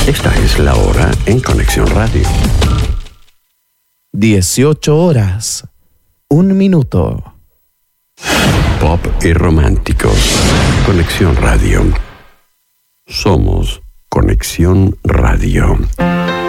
Esta es la hora en Conexión Radio. 18 horas, 1 minuto. Pop y romántico. Conexión Radio. Somos Conexión Radio.